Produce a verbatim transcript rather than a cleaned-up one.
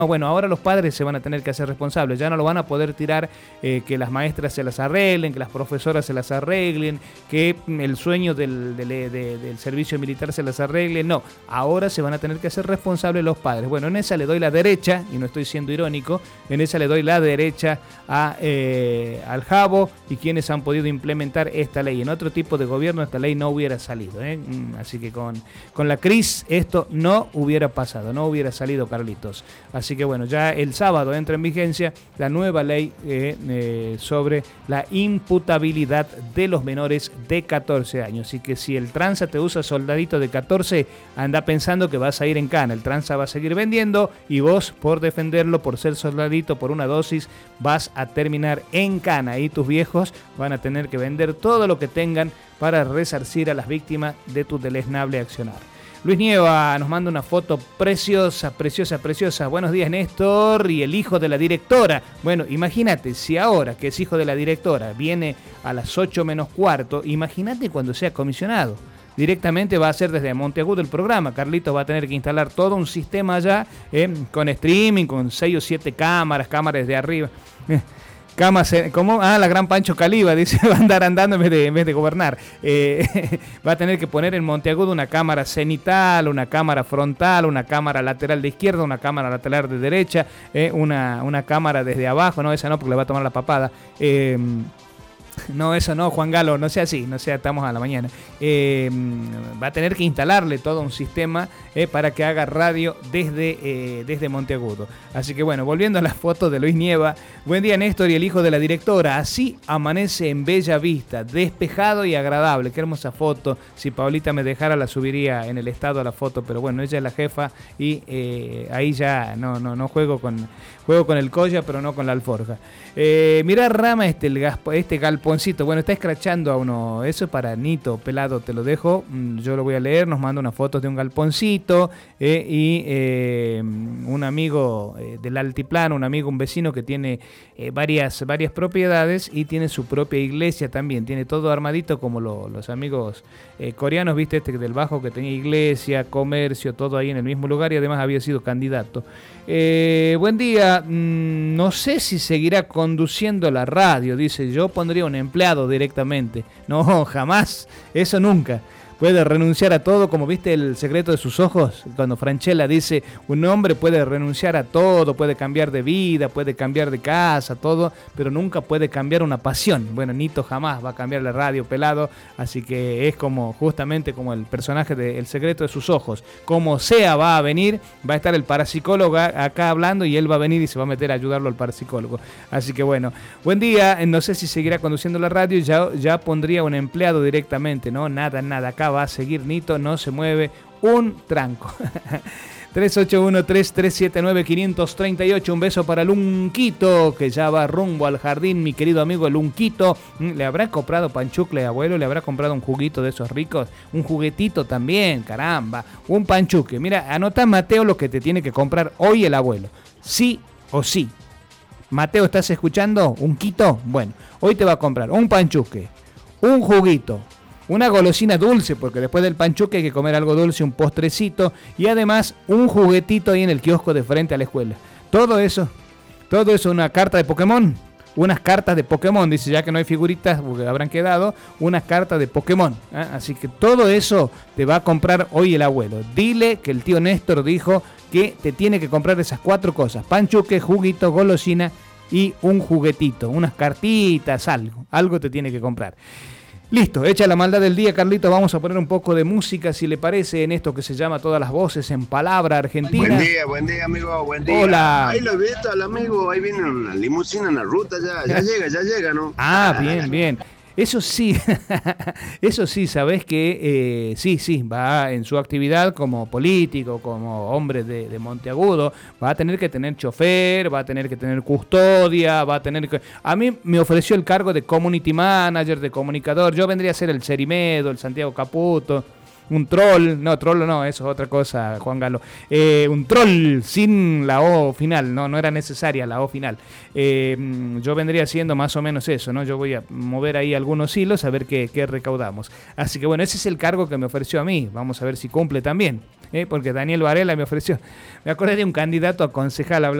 Bueno, ahora los padres se van a tener que hacer responsables, ya no lo van a poder tirar, eh, que las maestras se las arreglen, que las profesoras se las arreglen, que el sueño del, del, de, del servicio militar se las arregle, no, ahora se van a tener que hacer responsables los padres. Bueno, en esa le doy la derecha, y no estoy siendo irónico, en esa le doy la derecha a, eh, al Jabo y quienes han podido implementar esta ley. En otro tipo de gobierno esta ley no hubiera salido, ¿eh? Así que con, con la Cris esto no hubiera pasado, no hubiera salido, Carlitos. Así Así que bueno, ya el sábado entra en vigencia la nueva ley eh, eh, sobre la imputabilidad de los menores de catorce años. Así que si el tranza te usa soldadito de catorce, anda pensando que vas a ir en cana. El tranza va a seguir vendiendo y vos, por defenderlo, por ser soldadito, por una dosis, vas a terminar en cana. Y tus viejos van a tener que vender todo lo que tengan para resarcir a las víctimas de tu deleznable accionar. Luis Nieva nos manda una foto preciosa, preciosa, preciosa. Buenos días, Néstor, y el hijo de la directora. Bueno, imagínate, si ahora que es hijo de la directora viene a las ocho menos cuarto, imagínate cuando sea comisionado. Directamente va a ser desde Monteagudo el programa. Carlitos va a tener que instalar todo un sistema allá, eh, con streaming, con seis o siete cámaras, cámaras de arriba. Camas, ¿cómo? Ah, la gran Pancho Caliba, dice, va a andar andando en vez de, en vez de gobernar. Eh, va a tener que poner en Monteagudo una cámara cenital, una cámara frontal, una cámara lateral de izquierda, una cámara lateral de derecha, eh, una, una cámara desde abajo, no, esa no, porque le va a tomar la papada. Eh, No, eso no, Juan Galo, no sea así, no sea, estamos a la mañana. Eh, va a tener que instalarle todo un sistema eh, para que haga radio desde, eh, desde Monteagudo. Así que bueno, volviendo a las fotos de Luis Nieva. Buen día, Néstor y el hijo de la directora. Así amanece en Bella Vista, despejado y agradable. Qué hermosa foto. Si Paulita me dejara la subiría en el estado a la foto, pero bueno, ella es la jefa y eh, ahí ya no, no, no juego con... Juego con el colla, pero no con la alforja. Eh, mirá, Rama, este, el gaspo, este galponcito. Bueno, está escrachando a uno. Eso es para Nito, pelado, te lo dejo. Yo lo voy a leer. Nos manda unas fotos de un galponcito. Eh, y eh, un amigo eh, del altiplano, un amigo, un vecino que tiene eh, varias, varias propiedades y tiene su propia iglesia también. Tiene todo armadito como lo, los amigos eh, coreanos, viste, este del Bajo, que tenía iglesia, comercio, todo ahí en el mismo lugar y además había sido candidato. Eh, buen día, mm, no sé si seguirá conduciendo la radio, dice, yo pondría un empleado directamente. No, jamás, eso nunca. Puede renunciar a todo, como viste El secreto de sus ojos, cuando Franchella dice, un hombre puede renunciar a todo, puede cambiar de vida, puede cambiar de casa, todo, pero nunca puede cambiar una pasión. Bueno, Nito jamás va a cambiar la radio, pelado, así que es como justamente como el personaje de El secreto de sus ojos. Como sea va a venir, va a estar el parapsicólogo acá hablando y él va a venir y se va a meter a ayudarlo al parapsicólogo. Así que bueno, buen día, no sé si seguirá conduciendo la radio, ya, ya pondría un empleado directamente, ¿no? Nada, nada, acá va a seguir Nito, no se mueve un tranco. tres ocho uno, tres tres siete nueve, cinco tres ocho. Un beso para Lunquito, que ya va rumbo al jardín, mi querido amigo Lunquito. ¿Le habrá comprado panchucle, abuelo? ¿Le habrá comprado un juguito de esos ricos? Un juguetito también, caramba. Un panchuque. Mira, anota, Mateo, lo que te tiene que comprar hoy el abuelo. Sí o sí. Mateo, ¿estás escuchando? ¿Un quito? Bueno, hoy te va a comprar un panchuque, un juguito, una golosina dulce, porque después del panchuque hay que comer algo dulce, un postrecito y además un juguetito ahí en el kiosco de frente a la escuela. Todo eso, todo eso, una carta de Pokémon, unas cartas de Pokémon, dice, ya que no hay figuritas, porque habrán quedado, unas cartas de Pokémon. ¿eh? Así que todo eso te va a comprar hoy el abuelo. Dile que el tío Néstor dijo que te tiene que comprar esas cuatro cosas: panchuque, juguito, golosina y un juguetito, unas cartitas, algo, algo te tiene que comprar. Listo, hecha la maldad del día, Carlito, vamos a poner un poco de música, si le parece, en esto que se llama Todas las Voces en Palabra Argentina. Buen día, buen día, amigo, buen día. Hola. Ahí lo he visto al amigo, ahí viene una limusina en la ruta, ya, ya llega, ya llega, ¿no? Ah, bien, bien. Eso sí, eso sí, sabés que eh, sí, sí, va en su actividad como político, como hombre de, de Monteagudo, va a tener que tener chofer, va a tener que tener custodia, va a tener que... A mí me ofreció el cargo de community manager, de comunicador, yo vendría a ser el Cerimedo, el Santiago Caputo, un troll, no, troll no, eso es otra cosa, Juan Galo, eh, un troll sin la O final, no, no era necesaria la O final. Eh, yo vendría haciendo más o menos eso, ¿no? Yo voy a mover ahí algunos hilos a ver qué, qué recaudamos. Así que bueno, ese es el cargo que me ofreció a mí, vamos a ver si cumple también, ¿eh? Porque Daniel Varela me ofreció, me acordé de un candidato a concejal hablando